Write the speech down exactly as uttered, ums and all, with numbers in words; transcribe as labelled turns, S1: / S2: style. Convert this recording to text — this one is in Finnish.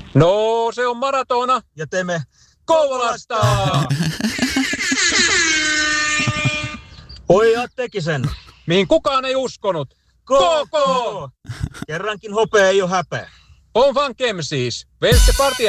S1: No, se on maratona.
S2: Ja teemme
S1: Kouvolasta!
S2: Pojat teki sen.
S1: Mihin kukaan ei uskonut.
S2: Koko! Kerrankin hopea ei ole häpeä.
S1: On van Kem siis. Velse partia.